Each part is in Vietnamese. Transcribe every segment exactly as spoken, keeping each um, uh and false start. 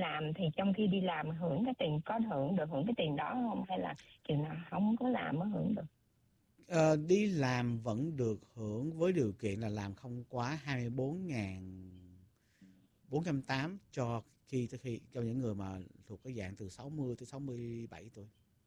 làm thì trong khi đi làm hưởng cái tiền, có hưởng được hưởng cái tiền đó không, hay là chừng nào không có làm mới hưởng được? Ờ, đi làm vẫn được hưởng với điều kiện là làm không quá hai mươi bốn nghìn bốn trăm tám mươi cho khi tới khi cho những người mà thuộc cái dạng từ sáu mươi tới sáu mươi bảy tuổi.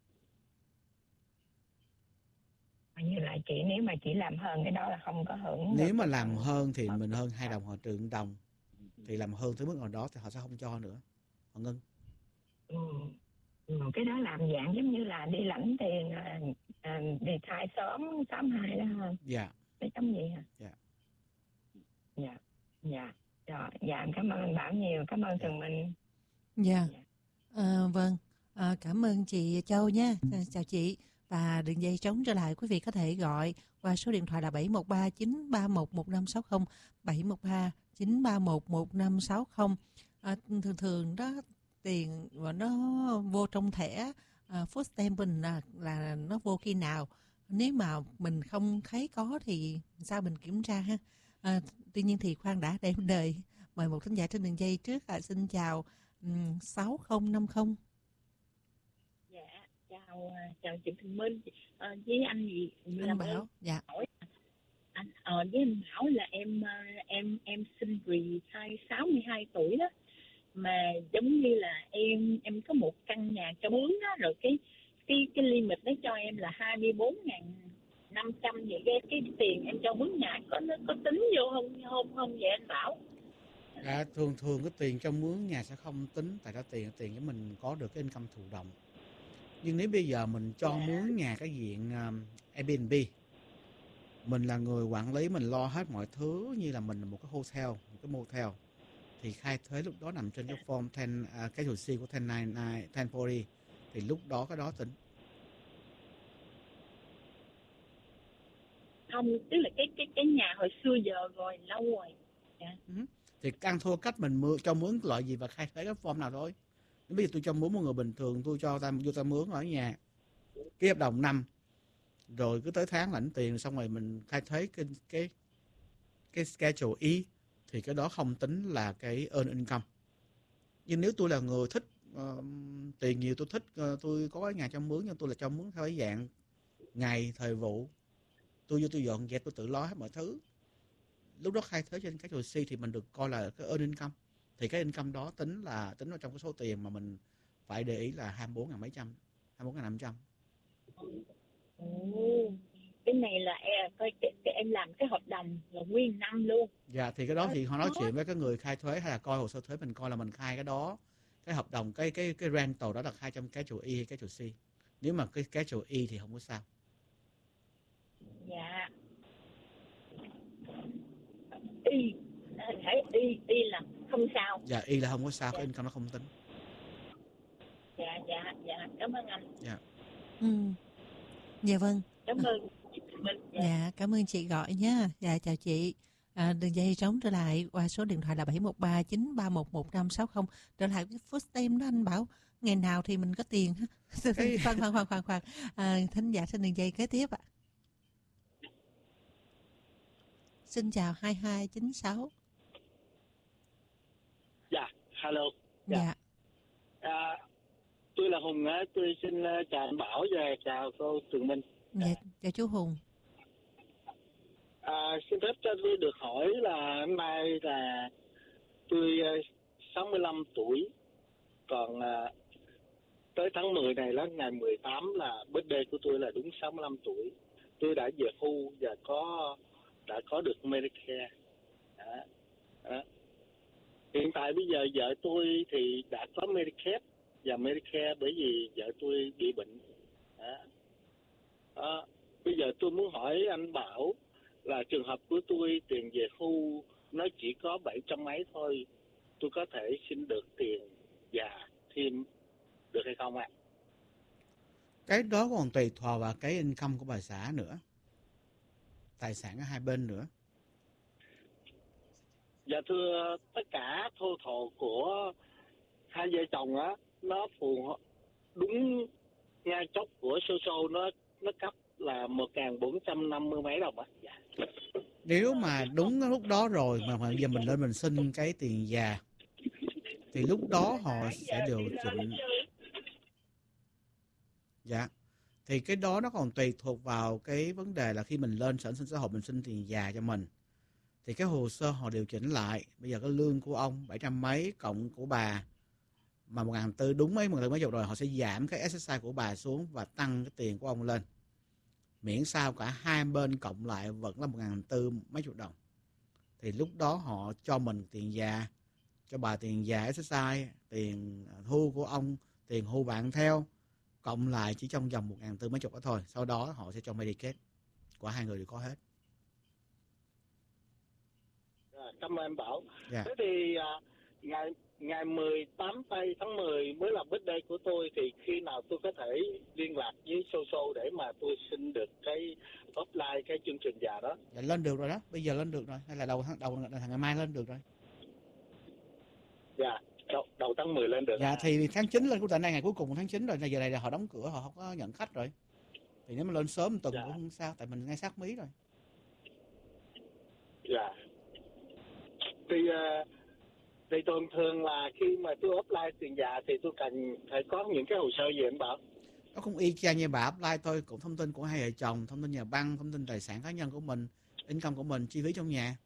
Như lại chị, nếu mà chỉ làm hơn cái đó là không có hưởng Nếu được mà cái làm phần. hơn thì mình hơn hai đồng hoặc trừ đồng, thì làm hơn tới mức nào đó thì họ sẽ không cho nữa, họ ngưng. Ừ. Ừ, cái đó làm dạng giống như là đi lãnh tiền à, à, đi thai sớm tám hai đó ha. Dạ. Cái giống gì hả? Dạ. Dạ. Dạ. Rồi, dạ em cảm ơn anh Bảo nhiều, cảm ơn Dạ. Tường Minh. Dạ. À, vâng, à, cảm ơn chị Châu nha. Chào chị. Và đường dây trống trở lại, quý vị có thể gọi qua số điện thoại là bảy một ba chín ba một một năm sáu không, bảy một ba chín ba một một năm sáu không. À, thường thường đó tiền mà nó vô trong thẻ à, Food Stamp mình là, là nó vô khi nào. Nếu mà mình không thấy có thì sao mình kiểm tra ha. À, tuy nhiên thì khoan đã, để đời mời một thính giả trên đường dây trước. À, xin chào um, sáu không năm không. Dạ, chào chào chị Thùy Minh, à, với anh gì Anh Bảo. Dạ. Hỏi anh ờ, với anh Bảo là em em em sinh vì hai sáu mươi hai tuổi đó, mà giống như là em em có một căn nhà cho mướn đó, rồi cái cái cái limit đó cho em là hai mươi bốn nghìn năm trăm, vậy cái cái tiền em cho mướn nhà có nó có tính vô không không không vậy anh Bảo? Dạ, thường thường cái tiền trong mướn nhà sẽ không tính, tại đó tiền tiền của mình có được cái income thụ động. Nhưng nếu bây giờ mình cho Dạ. mướn nhà cái diện um, Airbnb, mình là người quản lý, mình lo hết mọi thứ như là mình là một cái hotel, một cái motel, thì khai thuế lúc đó nằm trên cái form ten, uh, cái hồ sơ của ten ninety-nine, ten forty, thì lúc đó cái đó tính. Không, tức là cái cái cái nhà hồi xưa giờ rồi lâu rồi. Dạ. Uh-huh. Thì căn thua cách mình mướn, cho mướn loại gì và khai thuế cái form nào thôi. Nếu bây giờ tôi cho mướn một người bình thường, tôi cho ta vô ta mướn ở nhà, ký hợp đồng năm, rồi cứ tới tháng lãnh tiền, xong rồi mình khai thuế cái cái cái schedule E, thì cái đó không tính là cái earn income. Nhưng nếu tôi là người thích uh, tiền nhiều, tôi thích uh, tôi có cái nhà cho mướn, nhưng tôi là cho mướn theo cái dạng ngày thời vụ, tôi vô tôi dọn dẹp, tôi tự lo hết mọi thứ, lúc đó khai thuế trên cái schedule C thì mình được coi là cái earn income. Thì cái income đó tính là tính vào trong cái số tiền mà mình phải để ý là hai mươi bốn nghìn mấy trăm, hai mươi bốn nghìn năm trăm. Ồ, cái này là em, cái, cái, cái, em làm cái hợp đồng là nguyên năm luôn. Dạ, thì cái đó thì họ nói chuyện với cái người khai thuế hay là coi hồ sơ thuế, mình coi là mình khai cái đó, cái hợp đồng, cái cái cái rental đó là khai trong cái chủ E hay cái chủ C. Nếu mà cái cái chủ E thì không có sao. Dạ. Y, thấy Y, Y là không sao. Dạ, Y là không có sao, Dạ. cái income nó không tính. Dạ, dạ, dạ, cảm ơn anh. Dạ. Ừ. Dạ vâng. Cảm ơn chị Minh. Dạ. dạ, cảm ơn chị gọi nha. Dạ, chào chị. À, đường dây trống trở lại qua số điện thoại là bảy một ba chín ba một một năm sáu không. Trở lại cái Food Stamp đó anh Bảo, ngày nào thì mình có tiền ha. Cái... khoan khoan khoan khoan khoan. À, thính giả trên đường dây kế tiếp ạ. Xin chào hai hai chín sáu. Dạ, hello. Dạ. dạ. À, tôi là Hùng á, tôi xin chào anh Bảo và chào cô Tường Minh. Dạ, chào chú Hùng. À, xin phép cho tôi được hỏi là hôm nay là tôi sáu mươi lăm tuổi, còn à, tới tháng mười này là ngày mười tám là birthday của tôi là đúng sáu mươi lăm tuổi. Tôi đã về hưu và có đã có được Medicare. Đó. Đó. Hiện tại bây giờ vợ tôi thì đã có Medicare và Medicare bởi vì vợ tôi bị bệnh. Đó. Đó. Bây giờ tôi muốn hỏi anh Bảo là trường hợp của tôi tiền về hưu nó chỉ có bảy trăm mấy thôi, tôi có thể xin được tiền già thêm được hay không ạ? Cái đó còn tùy thuộc vào cái income của bà xã nữa, tài sản ở hai bên nữa. Dạ thưa, tất cả total của hai vợ chồng á, nó phù hợp đúng ngang chốc của social, nó nó cấp là một nghìn bốn trăm năm mươi mấy đồng á. Dạ. Nếu mà đúng lúc đó rồi mà giờ mình lên mình xin cái tiền già thì lúc đó họ sẽ điều chỉnh. Dạ. Thì cái đó nó còn tùy thuộc vào cái vấn đề là khi mình lên sở an sinh xã hội mình xin tiền già cho mình. Thì cái hồ sơ họ điều chỉnh lại. Bây giờ cái lương của ông bảy trăm mấy cộng của bà mà một nghìn bốn trăm đúng mấy một mấy chục rồi, họ sẽ giảm cái ét ét i của bà xuống và tăng cái tiền của ông lên. Miễn sao cả hai bên cộng lại vẫn là một nghìn bốn trăm mấy chục đồng. Thì lúc đó họ cho mình tiền già, cho bà tiền già ét ét i, tiền thu của ông, tiền hưu bạn theo, cộng lại chỉ trong vòng một nghìn bốn trăm mấy chục đó thôi. Sau đó họ sẽ cho Medicaid của hai người đều có hết. À, cảm ơn anh Bảo. Yeah. Thế thì à, ngày ngày mười tám tây tháng mười mới là birthday của tôi, thì khi nào tôi có thể liên lạc với Soso để mà tôi xin được cái offline cái chương trình già đó? Dạ, lên được rồi đó, bây giờ lên được rồi, hay là đầu tháng đầu ngày mai lên được rồi. Dạ, đầu, đầu tháng mười lên được. Dạ, thì tháng chín lên, của tại nay ngày cuối cùng của tháng chín rồi, giờ này là họ đóng cửa, họ không có nhận khách rồi. Thì nếu mà lên sớm một tuần dạ. cũng không sao, tại mình ngay sát Mí rồi. Dạ. Thì uh, thì thường thường là khi mà tôi offline tiền già thì tôi cần phải có những cái hồ sơ gì anh Bảo? Nó cũng y chang như bà apply thôi, cũng thông tin của hai vợ chồng, thông tin nhà băng, thông tin tài sản cá nhân của mình, income của mình, chi phí trong nhà.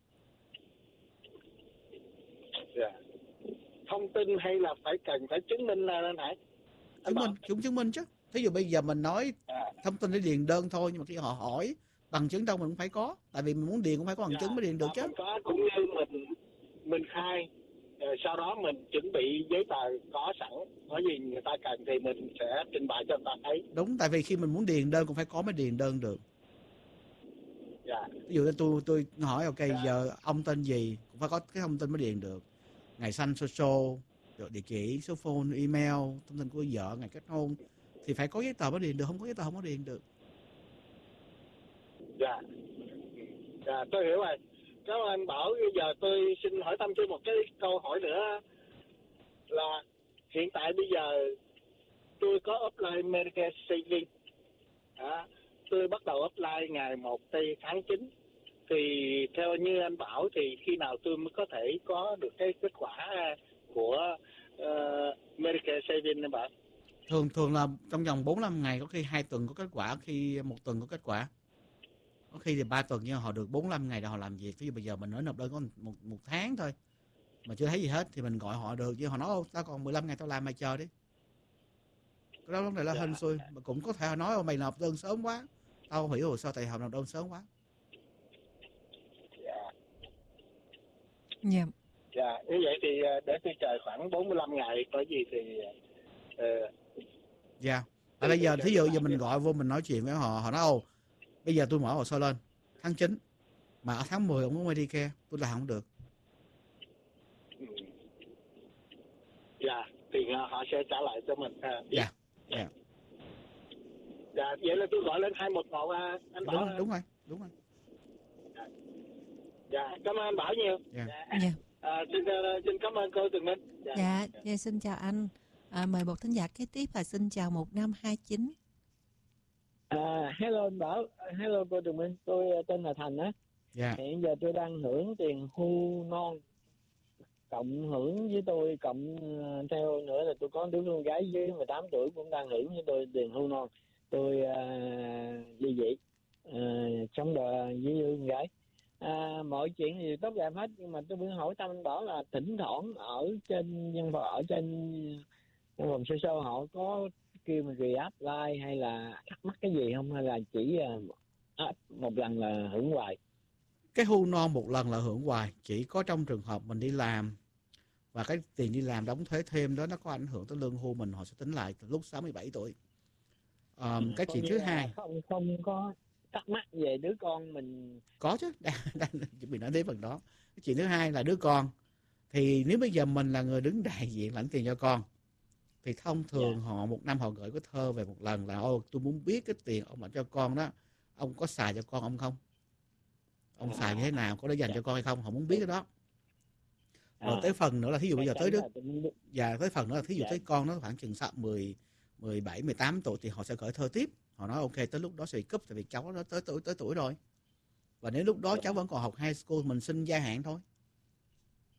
Dạ. Thông tin hay là phải cần phải chứng minh là anh Hải? Chứng minh, chúng chứng minh chứ. Thí dụ bây giờ mình nói à. thông tin để điền đơn thôi, nhưng mà khi họ hỏi bằng chứng đâu mình cũng phải có, tại vì mình muốn điền cũng phải có bằng dạ. chứng mới điền được chứ. Có, cũng như mình mình khai, rồi sau đó mình chuẩn bị giấy tờ có sẵn, có gì người ta cần thì mình sẽ trình bày cho người ta thấy. Đúng, tại vì khi mình muốn điền đơn cũng phải có mới điền đơn được. Dạ. Ví dụ như tôi tôi hỏi ok dạ. giờ ông tên gì cũng phải có cái thông tin mới điền được, ngày sinh, social, địa chỉ, số phone, email, thông tin của vợ, ngày kết hôn, thì phải có giấy tờ mới điền được, không có giấy tờ không có điền được. Dạ. Dạ, tôi hiểu rồi. Cảm ơn anh Bảo. Bây giờ tôi xin hỏi thăm thêm một cái câu hỏi nữa là hiện tại bây giờ tôi có apply Medicare Savings. À, tôi bắt đầu apply ngày một tháng chín. Thì theo như anh Bảo thì khi nào tôi mới có thể có được cái kết quả của uh, Medicare Savings anh Bảo? Thường thường là trong vòng bốn mươi lăm ngày, có khi hai tuần có kết quả, khi một tuần có kết quả. Có khi thì ba tuần, nhưng họ được bốn mươi lăm ngày để họ làm việc. Ví dụ bây giờ mình ở nộp đơn có một, một tháng thôi mà chưa thấy gì hết thì mình gọi họ được, chứ họ nói ô tao còn mười lăm ngày tao làm mày chờ đi. Cái đó vấn đề là hên xui. Mà cũng có thể họ nói ô mày nộp đơn sớm quá, tao không hiểu rồi sao tại họ nộp đơn sớm quá. Dạ. Dạ. Dạ, như vậy thì để tôi chờ khoảng bốn mươi lăm ngày, có gì thì uh, dạ. Yeah. À, bây giờ thí dụ giờ mình gọi vô mình nói chuyện với họ, họ nói ô bây giờ tôi mở hồ sơ lên tháng chín mà ở tháng mười ông muốn Medicare, tôi làm không được. Dạ, thì họ sẽ trả lại cho mình. Dạ. Dạ. Dạ. Dạ, vậy là tôi gọi lên hai một một anh Bảo. Đúng, đúng rồi, đúng rồi. Dạ, cảm ơn anh Bảo nhiều. Dạ. Dạ. À, xin, xin cảm ơn cô Tường Minh. Dạ, dạ, dạ xin chào anh. À, mời một thính giả kế tiếp là xin chào một năm hai chín. À, hello anh Bảo, hello cô Tường Minh, tôi tên là Thành á. Dạ. Hiện giờ tôi đang hưởng tiền hưu non, cộng hưởng với tôi, cộng theo nữa là tôi có đứa con gái dưới mười tám tuổi cũng đang hưởng với tôi tiền hưu non. Tôi uh, ly dị, uh, sống đời với con gái. À, mọi chuyện thì tốt đẹp hết, nhưng mà tôi muốn hỏi thăm anh Bảo là thỉnh thoảng ở trên văn phòng, ở trên văn phòng sơ sơ họ có kêu mình re-apply hay là thắc mắc cái gì không, hay là chỉ uh, một lần là hưởng hoài? Cái hưu non một lần là hưởng hoài, chỉ có trong trường hợp mình đi làm và cái tiền đi làm đóng thuế thêm đó nó có ảnh hưởng tới lương hưu mình, họ sẽ tính lại từ lúc sáu mươi bảy tuổi. Um, cái chuyện thứ hai không không có thắc mắc về đứa con mình. Có chứ, đang, đang chuẩn bị nói đến phần đó. Cái chuyện thứ hai là đứa con, thì nếu bây giờ mình là người đứng đại diện lãnh tiền cho con thì thông thường yeah. họ một năm họ gửi cái thơ về một lần là ô tôi muốn biết cái tiền ông lãnh cho con đó, ông có xài cho con ông không, ông xài như thế nào, có để dành cho con hay không, họ muốn biết cái đó. Rồi à, tới phần nữa là thí dụ bây giờ tới đứa và tới phần nữa là thí dụ tới con nó khoảng chừng sắp mười, mười bảy, mười tám tuổi thì họ sẽ gửi thơ tiếp. Họ nói ok tới lúc đó sẽ bị cúp tại vì cháu nó tới tuổi tới tuổi rồi. Và nếu lúc đó cháu vẫn còn học high school mình xin gia hạn thôi.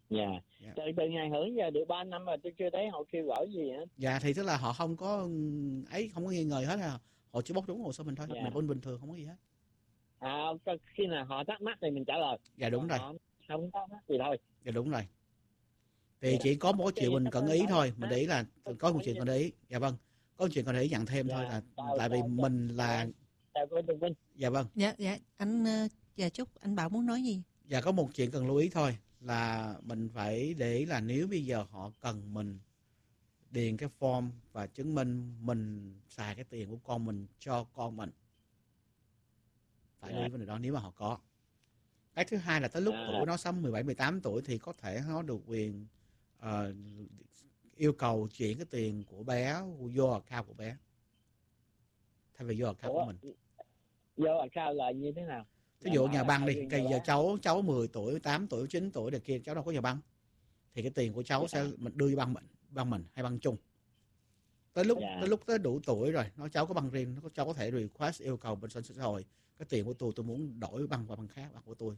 Dạ. Yeah. Từ, từ ngày hưởng giờ được ba năm rồi tôi chưa thấy họ kêu gọi gì hết. Dạ thì tức là họ không có ấy, không có nghi ngờ hết, là họ chỉ bóc trúng hồ sơ mình thôi. Dạ. Mình vẫn bình thường, không có gì hết. À, khi nào họ thắc mắc thì mình trả lời. Dạ đúng rồi. Họ không thắc mắc gì thôi. Dạ đúng rồi. Thì Dạ. chỉ có một chuyện mình cần ý thôi, mình để ý là có một chuyện cần ý. Dạ vâng, có một chuyện cần ý nhận thêm Dạ. thôi là Chào, tại vì chào, mình là chào cô Tường Vinh. dạ vâng. Dạ dạ anh dạ Trúc, anh Bảo muốn nói gì? Dạ có một chuyện cần lưu ý thôi là mình phải để ý là nếu bây giờ họ cần mình điền cái form và chứng minh mình xài cái tiền của con mình cho con mình, phải lưu ý vấn đề đó nếu mà họ có. Cái thứ hai là tới lúc À. tuổi nó sắp mười bảy, mười tám tuổi thì có thể nó được quyền uh, yêu cầu chuyển cái tiền của bé vô account của bé thay vì vô account Ủa, của mình. Vô account là như thế nào? Ví dụ nhà băng đi, cái bây giờ cháu cháu mười tuổi, tám tuổi, chín tuổi này kia, cháu đâu có nhà băng. Thì cái tiền của cháu Dạ. sẽ mình đưa vô băng mình, băng mình hay băng chung. Tới lúc Dạ. tới lúc tới đủ tuổi rồi, nó cháu có băng riêng, nó cháu có thể request yêu cầu bên xã hội cái tiền của tôi tôi muốn đổi băng qua băng khác, băng của tôi.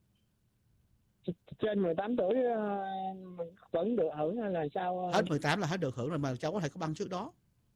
Trên mười tám tuổi mình vẫn được hưởng hay là sao? Hết mười tám là hết được hưởng rồi, mà cháu có thể có băng trước đó.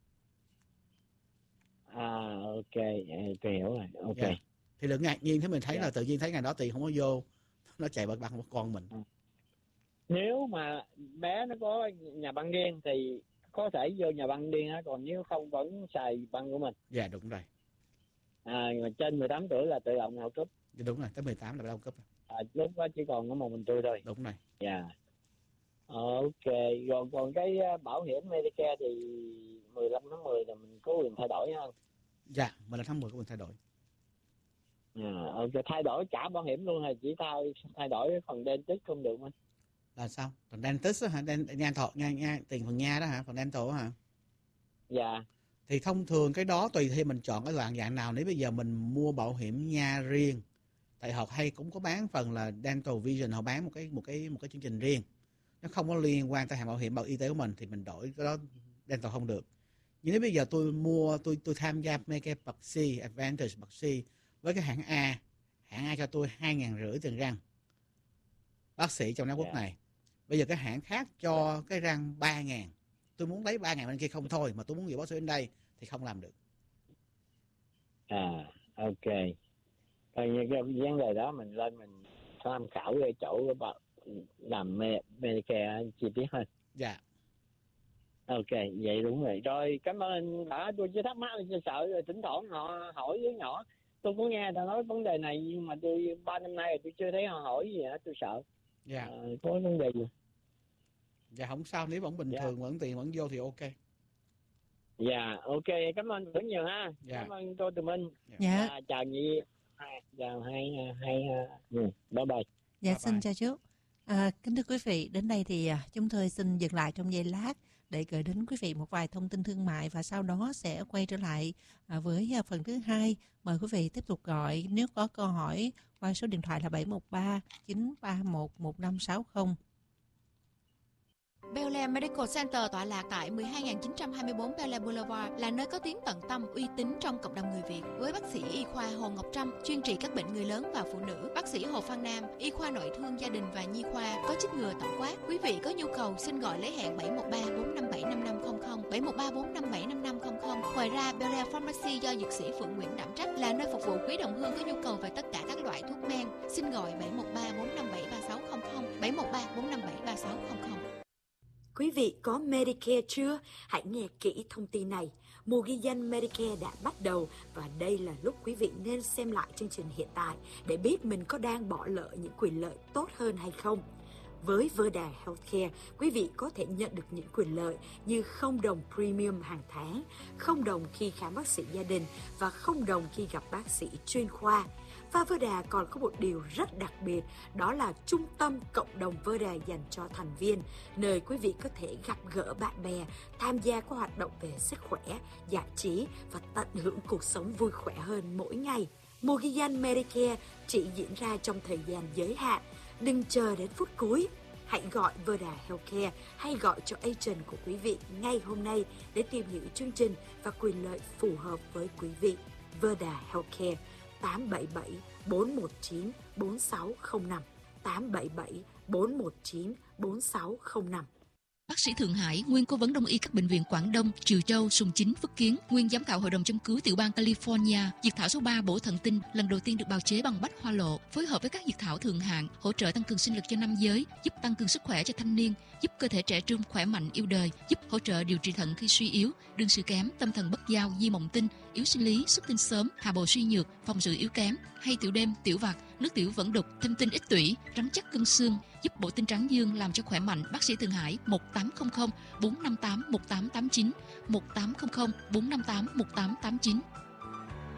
À ok, tôi hiểu rồi. Ok. Yeah. Thì đừng ngạc nhiên thế mình thấy Yeah. là tự nhiên thấy ngày đó tiền không có vô, nó chạy bật băng của con mình. Nếu mà bé nó có nhà băng riêng thì có thể vô nhà băng riêng á, còn nếu không vẫn xài băng của mình. Dạ yeah, đúng rồi. À, mà trên mười tám tuổi là tự động họ cấp. Yeah, đúng rồi, tới mười tám là bắt đầu cấp. À, lúc đó chỉ còn có một mình tôi thôi. Đúng rồi. Dạ. Yeah. Ok, rồi còn cái bảo hiểm Medicare thì mười lăm tháng mười là mình có quyền thay đổi không? Dạ, yeah, mười lăm tháng mười có quyền thay đổi. À, ok, thay đổi cả bảo hiểm luôn hay chỉ thay thay đổi phần dentist không được không? Là sao? Phần dentist hả? Nha thọ, nha, nha, tiền phần nha đó hả? Phần dental hả? Dạ. Thì thông thường cái đó tùy theo mình chọn cái loại dạng nào. Nếu bây giờ mình mua bảo hiểm nha riêng, tại họ hay cũng có bán phần là dental vision, họ bán một cái một cái một cái chương trình riêng, nó không có liên quan tới hàng bảo hiểm bảo y tế của mình thì mình đổi cái đó dental không được. Nhưng nếu bây giờ tôi mua tôi tôi tham gia Medicare Part C, Advantage Part C với cái hãng A, hãng A cho tôi hai ngàn rưỡi tiền răng, bác sĩ trong network yeah. này. Bây giờ cái hãng khác cho cái răng ba ngàn, tôi muốn lấy ba ngàn bên kia không thôi, mà tôi muốn gửi bác sĩ đến đây thì không làm được. À ok. Coi như cái vấn đề đó mình lên mình tham khảo cái chỗ làm Medicare chi tiết hơn. Dạ. Yeah. Ok, vậy đúng rồi. Rồi cảm ơn đã, tôi chưa thắc mắc, tôi sợ rồi thỉnh thoảng họ hỏi đứa nhỏ. Tôi có nghe ta nói vấn đề này nhưng mà tôi ba năm nay rồi tôi chưa thấy họ hỏi gì hết, tôi sợ. Dạ. Yeah. À, có vấn đề gì? Dạ không sao, nếu vẫn bình yeah. thường, vẫn tiền vẫn vô thì ok. Dạ, yeah, ok, cảm ơn rất nhiều ha. Dạ. Yeah. Cảm ơn cô Tường Minh. Dạ. Yeah. À, chào Nhi. Chào hai hai ừ, bye bye. Dạ bye xin bye. chào chú. À, kính thưa quý vị, đến đây thì chúng tôi xin dừng lại trong giây lát để gửi đến quý vị một vài thông tin thương mại và sau đó sẽ quay trở lại với phần thứ hai. Mời quý vị tiếp tục gọi nếu có câu hỏi qua số điện thoại là bảy một ba chín ba một một năm sáu không. Bel Air Medical Center tọa lạc tại mười hai nghìn chín trăm hai mươi tư Bel Air Boulevard là nơi có tiếng tận tâm uy tín trong cộng đồng người Việt. Với bác sĩ y khoa Hồ Ngọc Trâm chuyên trị các bệnh người lớn và phụ nữ, bác sĩ Hồ Phan Nam y khoa nội thương gia đình và nhi khoa có chích ngừa tổng quát. Quý vị có nhu cầu xin gọi lấy hẹn bảy một ba bốn năm bảy năm năm không không, bảy một ba bốn năm bảy năm năm không không. Ngoài ra Bel Air Pharmacy do dược sĩ Phượng Nguyễn đảm trách là nơi phục vụ quý đồng hương có nhu cầu về tất cả các loại thuốc men. Xin gọi bảy một ba bốn năm bảy ba sáu không không, bảy một ba bốn năm bảy ba sáu không không. Quý vị có Medicare chưa? Hãy nghe kỹ thông tin này. Mùa ghi danh Medicare đã bắt đầu và đây là lúc quý vị nên xem lại chương trình hiện tại để biết mình có đang bỏ lỡ những quyền lợi tốt hơn hay không. Với Verda Healthcare, quý vị có thể nhận được những quyền lợi như không đồng premium hàng tháng, không đồng khi khám bác sĩ gia đình và không đồng khi gặp bác sĩ chuyên khoa. Và Verda còn có một điều rất đặc biệt, đó là trung tâm cộng đồng Verda dành cho thành viên, nơi quý vị có thể gặp gỡ bạn bè, tham gia các hoạt động về sức khỏe, giải trí và tận hưởng cuộc sống vui khỏe hơn mỗi ngày. Mùa ghi danh Medicare chỉ diễn ra trong thời gian giới hạn. Đừng chờ đến phút cuối. Hãy gọi Verda Healthcare hay gọi cho agent của quý vị ngay hôm nay để tìm hiểu chương trình và quyền lợi phù hợp với quý vị. Verda Healthcare tám bảy bảy bốn một chín bốn sáu không năm, tám bảy bảy bốn một chín bốn sáu không năm. Bác sĩ Thượng Hải, nguyên cố vấn đông y các bệnh viện Quảng Đông, Trừ Châu, Sùng Chính, Phước Kiến, nguyên giám khảo hội đồng châm cứu tiểu bang California, diệt thảo số ba bổ thần tinh lần đầu tiên được bào chế bằng bách hoa lộ, phối hợp với các diệt thảo thượng hạng, hỗ trợ tăng cường sinh lực cho nam giới, giúp tăng cường sức khỏe cho thanh niên, giúp cơ thể trẻ trung khỏe mạnh yêu đời, giúp hỗ trợ điều trị thận khi suy yếu, đương sự kém, tâm thần bất giao, di mộng tinh, yếu sinh lý, xuất tinh sớm, hạ bầu suy nhược, phòng sự yếu kém, hay tiểu đêm, tiểu vặt, nước tiểu vẫn đục, thâm tinh ít tủy, rắn chắc cân xương, giúp bổ tinh tráng dương làm cho khỏe mạnh. Bác sĩ Thượng Hải một tám không không bốn năm tám một tám tám chín, một tám không không bốn năm tám một tám tám chín.